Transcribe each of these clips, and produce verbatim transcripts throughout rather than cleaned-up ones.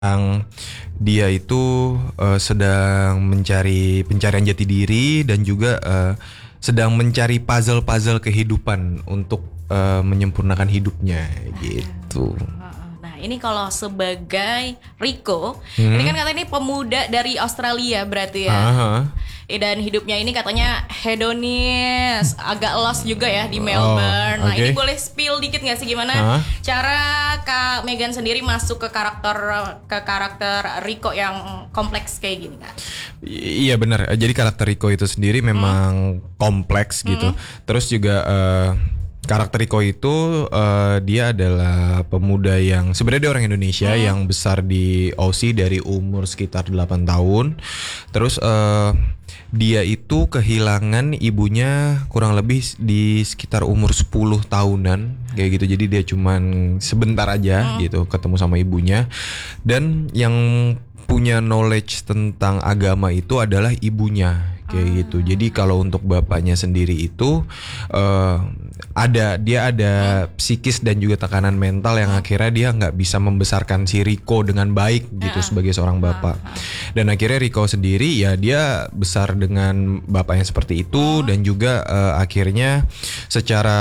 Yang dia itu uh, sedang mencari pencarian jati diri dan juga uh, sedang mencari puzzle-puzzle kehidupan untuk uh, menyempurnakan hidupnya gitu. Nah ini kalau sebagai Rico, Hmm. ini kan katanya ini pemuda dari Australia berarti ya. Aha. Dan hidupnya ini katanya hedonis, agak lost juga ya di Melbourne. Oh, Nah oke. ini boleh spill dikit nggak sih gimana Hah? cara Kak Megan sendiri masuk ke karakter ke karakter Rico yang kompleks kayak gini Kak? I- Iya benar. Jadi karakter Rico itu sendiri memang kompleks gitu. Terus juga eh, karakter Rico itu eh, dia adalah pemuda yang sebenarnya dia orang Indonesia yang besar di Aussie dari umur sekitar delapan tahun. Terus eh, dia itu kehilangan ibunya kurang lebih di sekitar umur sepuluh tahunan kayak gitu. Jadi dia cuman sebentar aja gitu ketemu sama ibunya. Dan yang punya knowledge tentang agama itu adalah ibunya kayak gitu. Jadi kalau untuk bapaknya sendiri itu eh, ada dia ada psikis dan juga tekanan mental yang akhirnya dia nggak bisa membesarkan si Rico dengan baik gitu sebagai seorang bapak. Dan akhirnya Rico sendiri ya dia besar dengan bapaknya seperti itu dan juga eh, akhirnya secara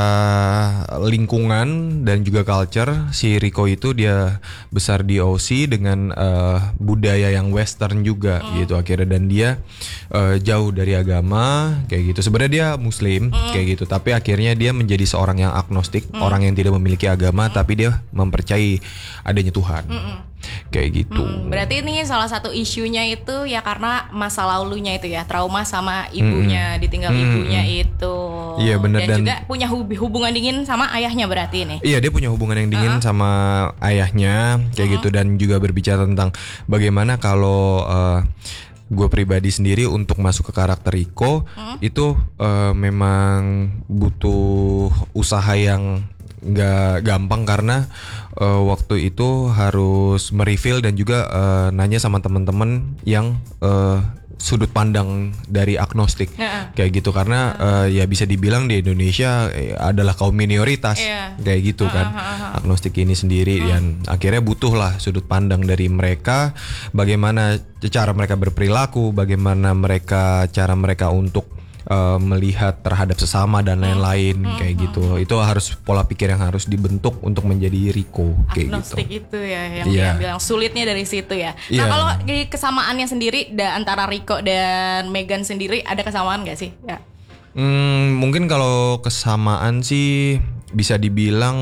lingkungan dan juga culture si Rico itu dia besar di Aussie dengan eh, budaya yang western juga gitu akhirnya dan dia eh, jauh dari agama kayak gitu. Sebenarnya dia muslim kayak gitu tapi akhirnya dia menjadi seorang yang agnostik, orang yang tidak memiliki agama tapi dia mempercayai adanya Tuhan. Kayak gitu. Hmm, berarti ini salah satu isunya itu ya karena masa lalunya itu ya trauma sama ibunya, ditinggal ibunya itu. Iya, bener, Dan, dan- juga punya hub- hubungan dingin sama ayahnya berarti ini. Iya dia punya hubungan yang dingin sama ayahnya kayak gitu dan juga berbicara tentang bagaimana kalau uh, gue pribadi sendiri untuk masuk ke karakter Rico itu uh, memang butuh usaha yang nggak gampang karena uh, waktu itu harus mereveal dan juga uh, nanya sama teman-teman yang uh, sudut pandang dari agnostik Heeh. kayak gitu karena eh, ya bisa dibilang di Indonesia eh, adalah kaum minoritas Iya. kayak gitu kan agnostik ini sendiri dan akhirnya butuh lah sudut pandang dari mereka bagaimana cara mereka berperilaku bagaimana mereka cara mereka untuk eh, melihat terhadap sesama dan lain-lain kayak gitu itu harus pola pikir yang harus dibentuk untuk menjadi Rico kayak gitu. Agnostik itu ya yang Iya. dia bilang sulitnya dari situ ya. Nah Iya. kalau di kesamaannya sendiri da, antara Rico dan Megan sendiri ada kesamaan gak sih? Ya. Hmm, mungkin kalau kesamaan sih bisa dibilang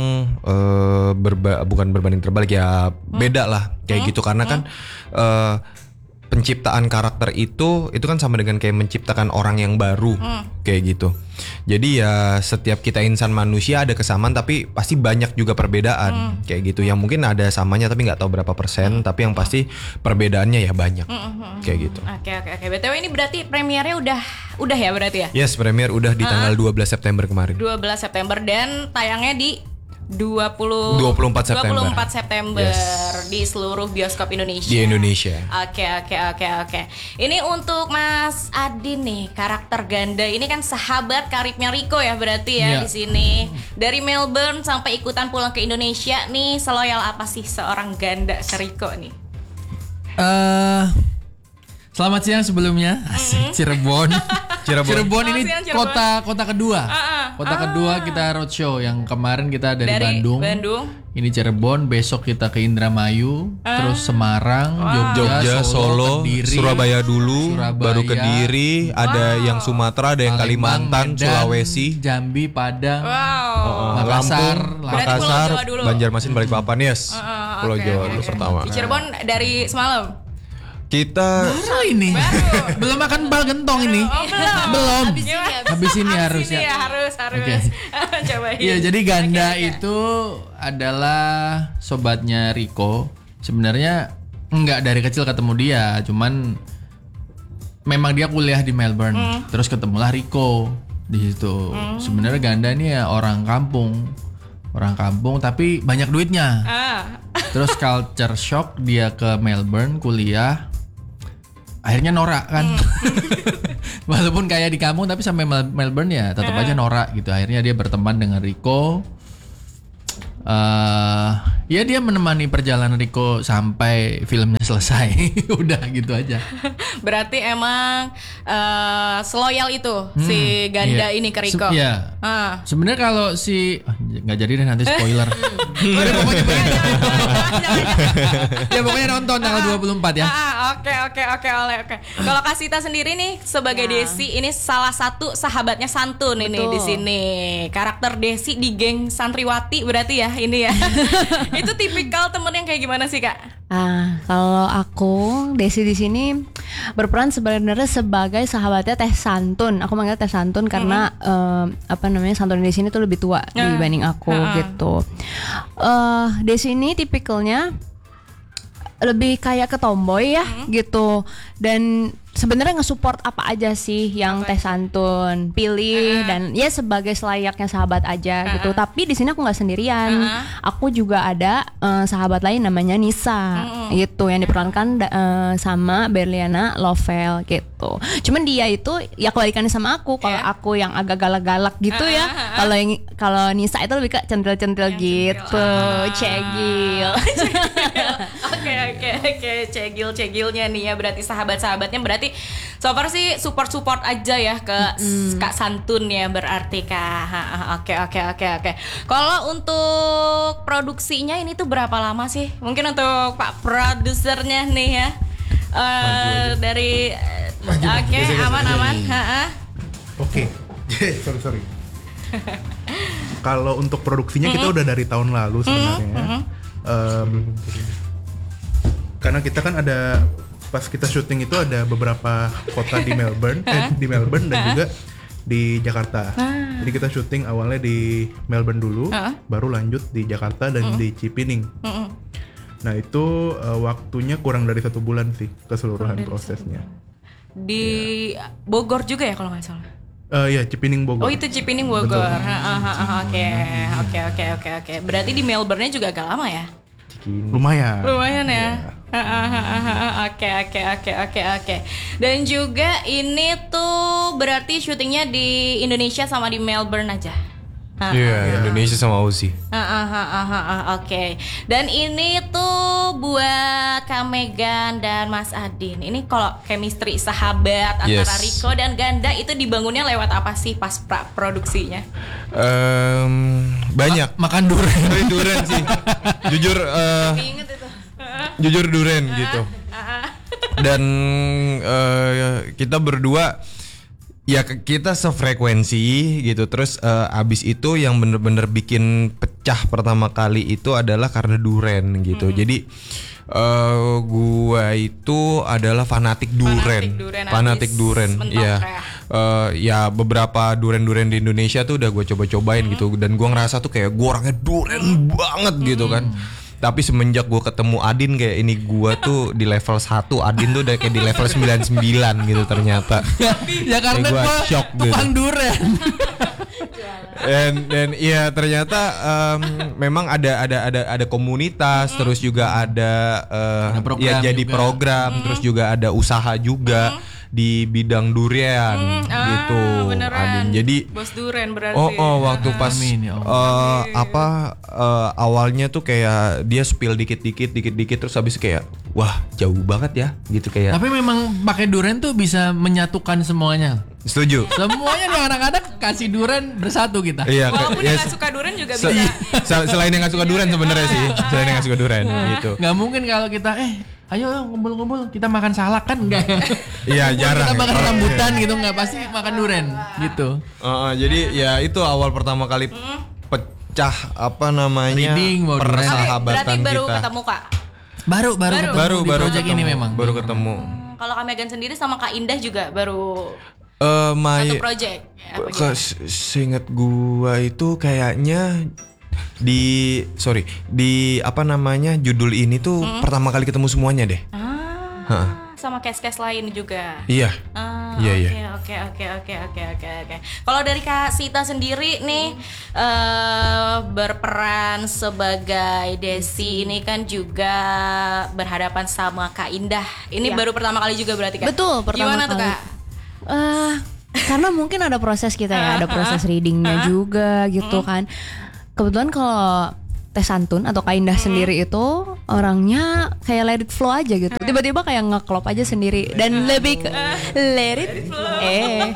eh, berba bukan berbanding terbalik ya beda lah kayak gitu karena kan eh, penciptaan karakter itu itu kan sama dengan kayak menciptakan orang yang baru kayak gitu. Jadi ya setiap kita insan manusia ada kesamaan tapi pasti banyak juga perbedaan kayak gitu. Yang mungkin ada samanya tapi nggak tahu berapa persen tapi yang pasti perbedaannya ya banyak kayak gitu. Oke oke oke. B T W ini berarti premiernya udah udah ya berarti ya? Yes, premier udah di tanggal dua belas September kemarin. dua belas September dan tayangnya di dua puluh dua puluh empat September. dua puluh empat September Yes. di seluruh bioskop Indonesia. Di Indonesia. Oke oke oke oke. Ini untuk Mas Adin nih, karakter ganda ini kan sahabat karibnya Rico ya berarti ya Iya. di sini. Dari Melbourne sampai ikutan pulang ke Indonesia nih, seloyal apa sih seorang ganda ke Rico nih? Eh, selamat siang sebelumnya. Asik, Cirebon. Cirebon. Cirebon ini Selamat siang, Cirebon. kota kota kedua. ah. Kota kedua kita roadshow. Yang kemarin kita dari, Dari Bandung. Bandung. Ini Cirebon, besok kita ke Indramayu, terus Semarang, Jogja, Jogja, Solo, Kediri, Surabaya dulu, Surabaya, baru Kediri, ada yang Sumatera, ada yang Palembang, Kalimantan, Medan, Sulawesi, Jambi, Padang. Wow. uh, Makassar, Lampung, Berarti Pulau Makassar, Jawa dulu. Banjarmasin, Balikpapan, yes. Ah, Pulau oke, Jawa oke, dulu oke. pertama. Di Cirebon dari semalam. Kita Baru ini. Belum makan bal gentong ini. Oh, belum. Belum. Habis ini, Habis ini harus ini ya. ya harus harus. Oke. Cobain. Iya, jadi Ganda Oke, oke. itu adalah sobatnya Rico. Sebenarnya enggak dari kecil ketemu dia, cuman memang dia kuliah di Melbourne. Terus ketemulah Rico di situ. Sebenarnya Ganda ini ya orang kampung. Orang kampung tapi banyak duitnya. Ah. Terus culture shock dia ke Melbourne kuliah. Akhirnya norak kan. Walaupun kayak di kampung tapi sampai Mel- Melbourne ya tetap aja norak gitu. Akhirnya dia berteman dengan Rico. uh, ya dia menemani perjalanan Riko sampai filmnya selesai. Udah gitu aja. Berarti emang uh, seloyal itu Hmm, si Ganda iya. ini ke Riko. Se- iya. Ah. Sebenarnya kalau si ah, nggak jadi deh nanti spoiler. Udah, pokoknya ya pokoknya nonton tanggal dua puluh empat ya. Ah, oke oke oke oleh oke. Kalau Kasita sendiri nih sebagai Ya. Desi ini salah satu sahabatnya Santun ini Betul. di sini. Karakter Desi di geng santriwati berarti ya ini ya. Itu tipikal temen yang kayak gimana sih Kak? Ah, kalau aku Desi di sini berperan sebenarnya sebagai sahabatnya Teh Santun. Aku manggil Teh Santun karena eh, apa namanya Santun di sini tuh lebih tua Ah. dibanding aku Ah. gitu. Eh Desi ini tipikalnya lebih kayak ke tomboy ya gitu, dan sebenarnya nge-support apa aja sih yang Teh Santun pilih, dan ya sebagai selayaknya sahabat aja gitu. Tapi di sini aku nggak sendirian, aku juga ada eh, sahabat lain namanya Nisa gitu yang diperankan da- eh, sama Berliana Lovel gitu. Cuman dia itu ya kebalikannya sama aku. Kalau Ya. aku yang agak galak-galak gitu ya, kalau yang kalau Nisa itu lebih ke centil-centil gitu, cegil. Oke oke oke cegil cegilnya nih ya, berarti sahabat-sahabatnya berarti so far sih support support aja ya ke Kak Santun ya berarti Kak. Ha, ha, Oke oke oke oke. Kalau untuk produksinya ini tuh berapa lama sih? Mungkin untuk Pak produsernya nih ya. Eh dari oke aman-aman. Ha, ha. Oke, sorry sorry. Kalau untuk produksinya kita udah dari tahun lalu sebenarnya. Em, karena kita kan ada pas kita syuting itu ada beberapa kota di Melbourne, eh, di Melbourne dan juga di Jakarta. Jadi kita syuting awalnya di Melbourne dulu, baru lanjut di Jakarta dan di Cipining. Nah itu eh, waktunya kurang dari satu bulan sih keseluruhan prosesnya. Di Bogor juga ya kalau nggak salah. Eh ya Cipining Bogor. Oh itu Cipining Bogor. Ha, ha, ha, ha, Oke oke oke oke oke. Berarti di Melbourne-nya juga agak lama ya? Lumayan. Lumayan ya. Ha, ha, ha, ha, ha. Oke oke oke oke oke. Dan juga ini tuh berarti syutingnya di Indonesia sama di Melbourne aja. Ha, Iya, Indonesia sama Aussie. ha, ha, ha, ha, ha, ha. Oke. Dan ini tuh buat Kak Megan dan Mas Adin. Ini kalau chemistry sahabat antara Yes. Riko dan Ganda itu dibangunnya lewat apa sih pas pra produksinya? Em, banyak. Makan durian. Tapi duren sih. Jujur eh, Ingat itu. jujur duren gitu. Dan eh, kita berdua ya ke- kita sefrekuensi gitu. Terus eh, abis itu yang bener-bener bikin pecah pertama kali itu adalah karena duren gitu. Jadi eh, gua itu adalah fanatik duren, duren fanatik abis duren. mentok Iya. ya. Eh, ya beberapa duren-duren di Indonesia tuh udah gue coba-cobain gitu, dan gua ngerasa tuh kayak gua orangnya duren banget gitu kan. Tapi semenjak gue ketemu Adin kayak ini gue tuh di level satu, Adin tuh udah kayak di level sembilan puluh sembilan gitu ternyata. Ya karena Kayak gua gua shock gitu. tukang durian. Dan dan iya ternyata em, memang ada ada ada ada komunitas, terus juga ada eh, Ada program ya jadi juga. program, terus juga ada usaha juga di bidang durian gitu. Ah, beneran. Adin. Jadi Bos Duren berarti. Oh, oh waktu pas Amin, ya eh, apa eh, awalnya tuh kayak dia spill dikit-dikit dikit-dikit terus habis kayak wah jauh banget ya gitu kayak. Tapi memang pakai durian tuh bisa menyatukan semuanya. Setuju. Semuanya nih anak-anak kasih durian bersatu kita. Iya, ke- Walaupun ya, yang gak suka Duren juga se- bisa. se- selain yang gak suka durian sebenarnya sih, selain yang gak suka durian gitu. Nggak mungkin kalau kita eh ayo ngumpul-ngumpul kita makan salak kan enggak. Iya, jarang. Kita makan Kalau- rambutan gitu nggak pasti makan durian gitu. Uh, uh, jadi ya itu awal pertama kali pecah apa namanya Reading, mau durian. persahabatan Berarti baru kita. ketemu Kak. Baru baru Baru. ketemu Baru di baru project ketemu, ini memang. baru ketemu. Hmm, Kalau Kak Megan sendiri sama Kak Indah juga baru Eh, my satu project. Ya, apa ke gitu? seinget gua itu kayaknya di sorry di apa namanya judul ini tuh pertama kali ketemu semuanya deh. Ah, Hah. sama case-case lain juga. Iya. Ah, Iya, oke, iya. oke oke oke oke oke oke. Kalau dari Kak Sita sendiri nih eh, berperan sebagai Desi ini kan juga berhadapan sama Kak Indah. Ini Ya. baru pertama kali juga berarti Kak? Betul, pertama Gimana tuh kali. Kak? Eh, karena mungkin ada proses kita ya, ada proses readingnya juga gitu kan. Kebetulan kalau Teh Santun atau Kak Indah sendiri itu orangnya kayak let it flow aja gitu. Tiba-tiba kayak ngeklop aja sendiri dan lebih ke let it eh.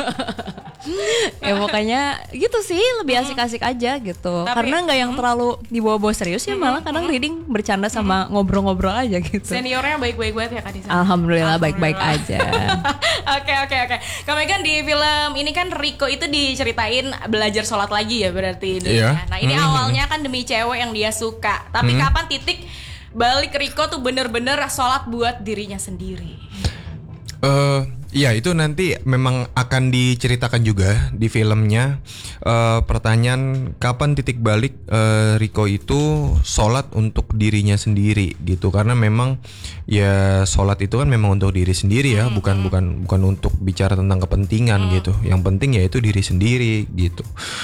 Ya pokoknya gitu sih, lebih asik-asik aja gitu. Tapi- Karena nggak yang terlalu dibawa-bawa serius ya, malah kadang reading bercanda sama ngobrol-ngobrol aja gitu. Seniornya baik-baik banget ya Kak Disa. Alhamdulillah baik-baik aja. Oke oke oke. Kak Megan, di film ini kan Riko itu diceritain belajar sholat lagi ya berarti ini. Iya. Ya. Nah ini Hmm. awalnya kan demi cewek yang dia suka. Tapi kapan titik balik Riko tuh bener-bener sholat buat dirinya sendiri? Eh, iya itu nanti memang akan diceritakan juga di filmnya. Eh, pertanyaan kapan titik balik eh, Riko itu sholat untuk dirinya sendiri gitu, karena memang ya sholat itu kan memang untuk diri sendiri ya, bukan bukan bukan untuk bicara tentang kepentingan gitu. Yang penting ya itu diri sendiri gitu.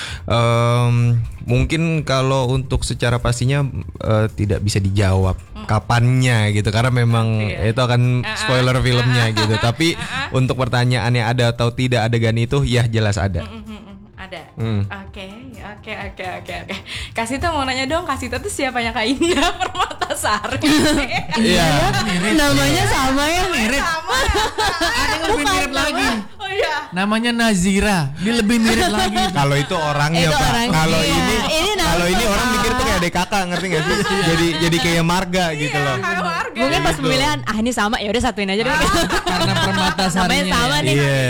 Em, mungkin kalau untuk secara pastinya eh, tidak bisa dijawab kapannya gitu, karena memang itu akan spoiler filmnya gitu. Tapi untuk pertanyaannya ada atau tidak adegan itu, ya jelas ada. Ada. Hmm. Oke, oke, oke, oke, oke. Kasita mau nanya dong, Kasita tuh siapanya Kak Indah Permatasari? Iya. Namanya sama ya. Mirip. Ada yang lebih mirip lagi. Oh iya. Namanya Nazira. Dia lebih mirip lagi. Kalau itu orangnya Itu Pak. orangnya. Kalau Iya. ini, Ini nama- kalau ini orang mikir tuh kayak adek kakak, ngerti gak sih? jadi jadi kayak marga gitu loh. Kayak warga. Mungkin pas pemilihan ah ini sama, ya udah satuin aja deh. Karena Permatasarinya. Namanya sama nih. Iya.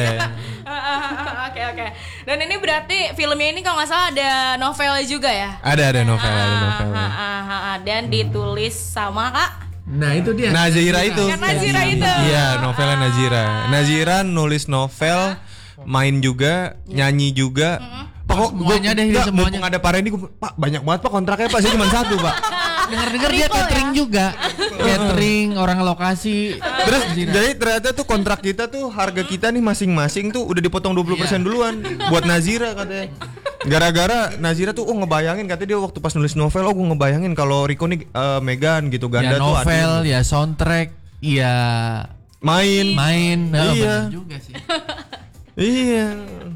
Oke oke. Dan ini berarti filmnya ini kalau nggak salah ada novelnya juga ya? Ada ada novel, ada Ah, novelnya. ah, ah, ah. Dan ditulis sama Kak Nah itu dia. Nazira itu. Kan Nazira itu. Iya, novelnya Nazira. Nazira nulis novel, main juga, nyanyi juga. Pak, kok Semuanya deh, enggak, semuanya. mumpung ada Pak Randy, gua- Pak banyak banget Pak kontraknya Pak, saya cuma satu Pak. Dengar-dengar dia catering juga. Catering, orang lokasi. Terus jadi ternyata tuh kontrak kita tuh, harga kita nih masing-masing tuh udah dipotong dua puluh persen duluan buat Nazira katanya. Gara-gara Nazira tuh oh ngebayangin, katanya dia waktu pas nulis novel, oh gue ngebayangin kalau Riko nih eh, Megan gitu, Ya Ganda tuh novel, ada ya soundtrack, ya main. main. Nah, Iya. bener juga sih. Iya.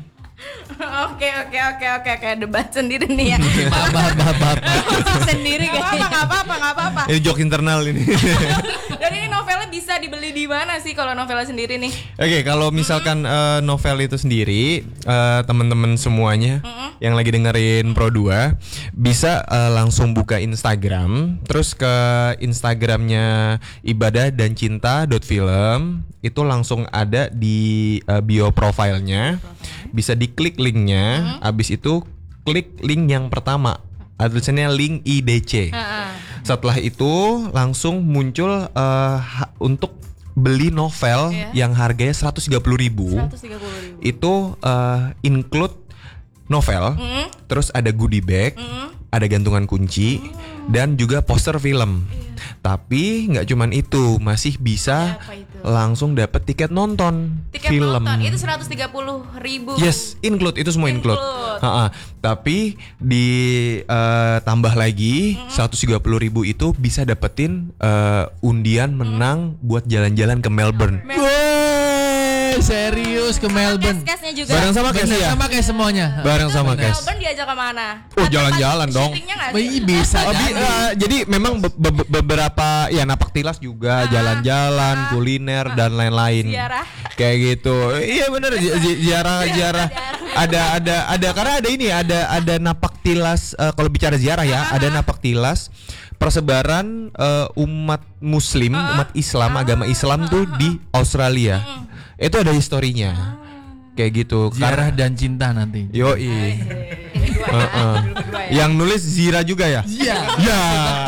Oke oke oke oke oke debat sendiri nih ya. Maaf, maaf, maaf, maaf. Sendiri Gak apa-apa, kayaknya. gak apa-apa, gak apa-apa. Ini joke internal ini. Dan ini novelnya bisa dibeli di mana sih kalau novelnya sendiri nih? Oke, kalau misalkan eh, novel itu sendiri, eh, teman-teman semuanya yang lagi dengerin Pro dua bisa eh, langsung buka Instagram, terus ke Instagramnya ibadah dan cinta dot film, itu langsung ada di eh, bio profilnya, bisa diklik linknya, abis itu klik link yang pertama, ada tulisannya link I D C. Setelah itu langsung muncul eh, ha- untuk beli novel Iya. yang harganya seratus tiga puluh ribu. seratus tiga puluh ribu. Itu eh, include novel, terus ada goodie bag, ada gantungan kunci, dan juga poster film. Tapi nggak cuman itu, masih bisa Apa itu? langsung dapat tiket nonton Tiket film. nonton itu seratus tiga puluh ribu. Yes, include itu semua include. Include. Ha-ha. Tapi ditambah lagi seratus tiga puluh ribu itu bisa dapetin eh, undian menang buat jalan-jalan ke Melbourne. Wih, serius ke Melbourne. Kes-kesnya juga. Bareng sama Casey Bener, ya? sama kayak semuanya. Bareng sama Kes. Melbourne diajak kemana? Oh, Ada jalan-jalan tempat dong. syutingnya nggak Wih, sih? bisa Oh, bi- jadi. eh, jadi memang be- be- beberapa ya napak tilas juga, jalan-jalan, kuliner dan lain-lain. Ziarah. Kayak gitu. Iya bener, zi- zi- ziarah ziarah. Ada ada ada karena ada ini ada ada napak tilas, eh, kalau bicara ziarah ya, ada napak tilas persebaran eh, umat muslim, umat Islam, agama Islam tuh di Australia. Itu ada historinya. Kayak gitu. Ziarah dan cinta nanti. Yoi. Heeh. Yang nulis Zira juga ya? Iya. Ya.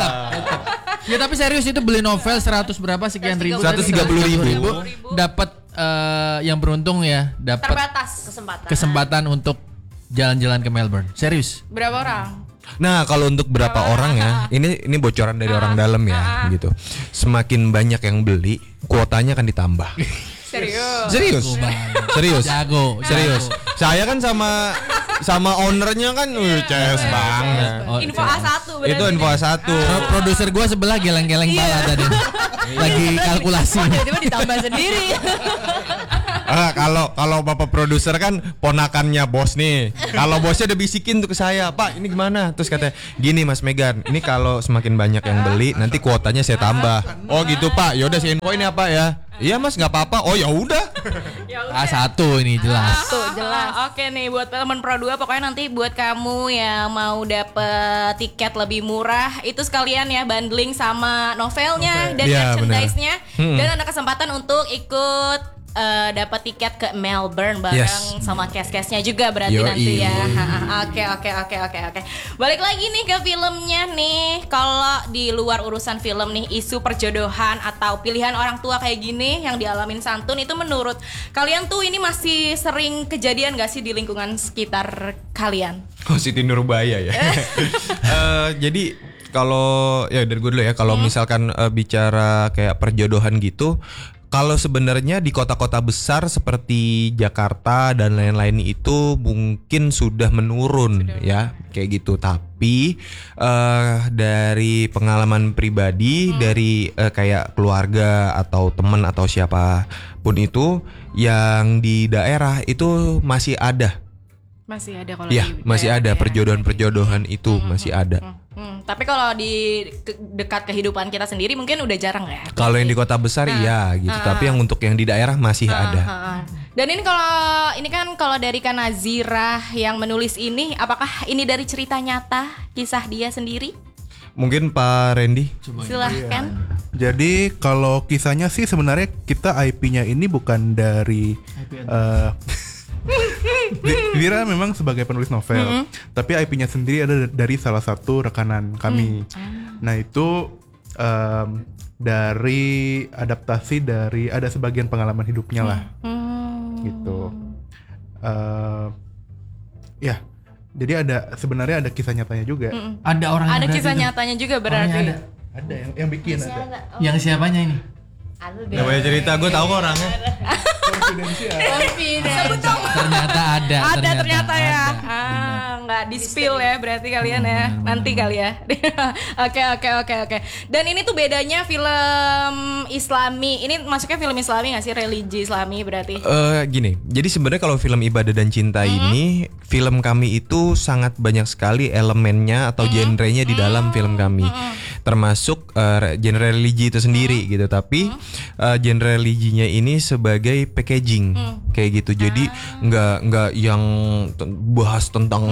Ya tapi serius itu beli novel seratus berapa sekian ribu? seratus tiga puluh ribu. Dapat eh, yang beruntung ya, dapat Terbatas kesempatan. kesempatan untuk jalan-jalan ke Melbourne. Serius. Berapa orang? Nah, kalau untuk berapa orang ya, ini ini bocoran dari orang dalam ya, gitu. Semakin banyak yang beli, kuotanya akan ditambah. Serius. Serius, serius, Jago, serius. Saya kan sama sama ownernya kan, uh, ces banget. Oh, Info A satu berarti. Itu info satu. Pro- produser gua sebelah geleng-geleng pala tadi. Lagi kalkulasi. Tiba-tiba ditambah sendiri. Ah, kalau kalau bapak produser kan ponakannya bos nih. Kalau bosnya udah bisikin tuh ke saya, Pak ini gimana? Terus katanya gini Mas Megan, ini kalau semakin banyak yang beli nanti kuotanya saya tambah. Oh gitu Pak, yaudah saya infoin ya Pak ya. Iya Mas nggak apa-apa. Oh ya udah. Ya A satu ini jelas. Tuh jelas. Ah, Oke nih buat teman Pro dua pokoknya nanti buat kamu yang mau dapet tiket lebih murah itu sekalian ya bundling sama novelnya dan Iya, merchandise-nya benar. dan ada kesempatan untuk ikut eh, dapat tiket ke Melbourne bareng Yes. sama cast-castnya juga berarti Yoi. nanti ya. Oke oke oke oke oke. Balik lagi nih ke filmnya nih. Kalau di luar urusan film nih isu perjodohan atau pilihan orang tua kayak gini yang dialamin Santun itu menurut kalian tuh ini masih sering kejadian gak sih di lingkungan sekitar kalian? Oh Siti Nurbaya ya. Eh, jadi kalau ya dari gue dulu ya kalau misalkan eh, bicara kayak perjodohan gitu, kalau sebenarnya di kota-kota besar seperti Jakarta dan lain-lain itu mungkin sudah menurun ya kayak gitu. Tapi eh, dari pengalaman pribadi dari eh, kayak keluarga atau teman atau siapapun itu yang di daerah itu masih ada. Masih ada kalau Iya, di masih ada daerah. perjodohan-perjodohan itu masih ada. Hmm, tapi kalau di ke- dekat kehidupan kita sendiri mungkin udah jarang ya. Kalau yang di kota besar iya gitu, tapi yang untuk yang di daerah masih ada. Heeh. Dan ini kalau ini kan kalau dari Kak Nazira yang menulis ini, apakah ini dari cerita nyata kisah dia sendiri? Mungkin Pak Randy. Silahkan. Jadi kalau kisahnya sih sebenarnya kita I P-nya ini bukan dari eh, Di- Vira memang sebagai penulis novel, tapi I P-nya sendiri ada dari salah satu rekanan kami. Nah itu em, dari adaptasi dari ada sebagian pengalaman hidupnya lah, gitu. Eh, ya, jadi ada sebenarnya ada kisah nyatanya juga. Ada orang yang Ada berarti kisah tuh. nyatanya juga Orangnya berarti. ada. Ada yang yang bikin ada. Yang siapanya ini? Gak banyak cerita, gue tahu kok orangnya. Ternyata ada. Ada ternyata ya. ada. Ah, nggak di spill ya berarti kalian ya. Nanti kali ya. Oke oke oke oke. Dan ini tuh bedanya film Islami. Ini masuknya film Islami nggak sih, religi Islami berarti? Eh gini, jadi sebenarnya kalau film Ibadah dan Cinta ini, film kami itu sangat banyak sekali elemennya atau genrenya di dalam film kami, termasuk eh, genre religi itu sendiri gitu. Tapi eh, genre religinya ini sebagai packaging kayak gitu. Jadi nggak nggak yang te- bahas tentang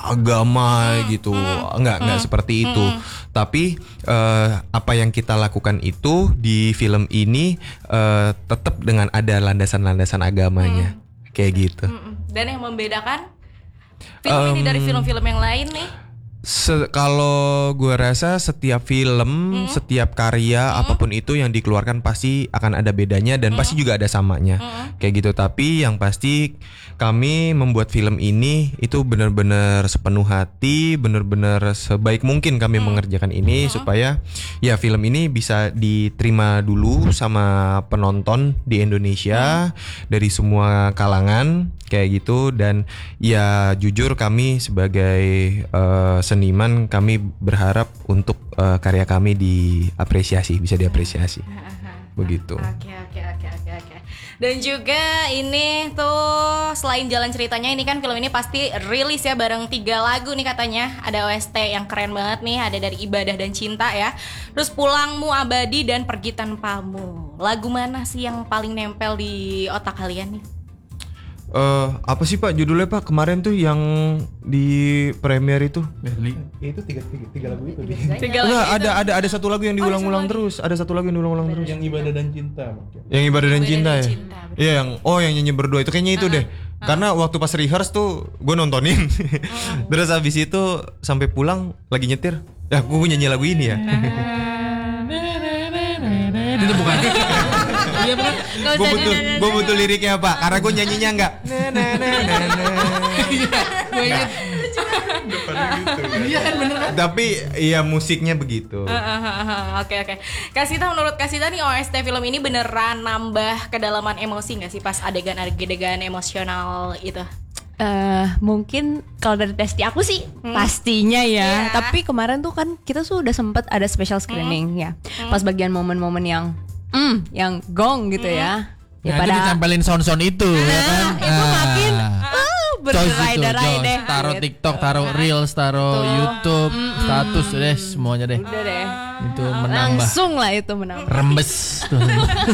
agama gitu, nggak nggak seperti itu. Tapi eh, apa yang kita lakukan itu di film ini eh, tetap dengan ada landasan-landasan agamanya kayak gitu. Mm-mm. Dan yang membedakan film ini dari film-film yang lain nih? Se- kalau gue rasa setiap film, setiap karya apapun itu yang dikeluarkan pasti akan ada bedanya dan pasti juga ada samanya kayak gitu. Tapi yang pasti kami membuat film ini itu benar-benar sepenuh hati, benar-benar sebaik mungkin kami mengerjakan ini supaya ya film ini bisa diterima dulu sama penonton di Indonesia dari semua kalangan kayak gitu. Dan ya jujur kami sebagai eh, seniman kami berharap untuk eh, karya kami diapresiasi, bisa diapresiasi begitu. Oke oke oke oke oke. Dan juga ini tuh selain jalan ceritanya ini kan film ini pasti rilis ya bareng tiga lagu nih katanya. Ada O S T yang keren banget nih, ada dari Ibadah dan Cinta ya. Terus Pulangmu Abadi dan Pergi Tanpamu. Lagu mana sih yang paling nempel di otak kalian nih? Eh, apa sih Pak judulnya Pak kemarin tuh yang di premier itu? Berli. Ya, itu tiga, tiga, tiga lagu itu. Di. Tiga Enggak, lagu ada itu. ada ada satu lagu yang diulang-ulang terus, ada satu lagu yang diulang-ulang terus. Yang Ibadah dan Cinta. Maksudnya. Yang Ibadah dan Ibadah Cinta dan ya? Cinta, betul. Iya yang oh yang nyanyi berdua itu kayaknya itu deh. Karena waktu pas rehearse tuh gue nontonin. Terus habis itu sampai pulang lagi nyetir. Ya gue nyanyi lagu ini ya. Itu bukan. Iya benar. Nggak Gue usah, butuh nah, nah, gue butuh liriknya Pak. Karena gue nyanyinya enggak. Gue ingat. Iya kan bener kan? Tapi iya musiknya begitu. Oke oke. Kasita menurut Kasita nih O S T film ini beneran nambah kedalaman emosi nggak sih pas adegan-adegan emosional itu? Eh mungkin kalau dari testi aku sih pastinya ya. Iya. Tapi kemarin tuh kan kita sudah sempet ada special screening ya. Pas bagian momen-momen yang mm, yang gong gitu ya. Nah, itu Daripada ditempelin sound-sound itu ya kan. itu Ah. makin uh, berderai-derai Jos, deh. taruh gitu. TikTok, taruh Reels, taruh YouTube, status deh semuanya deh. Udah deh. Itu menambah Langsung lah itu menambah. rembes tuh.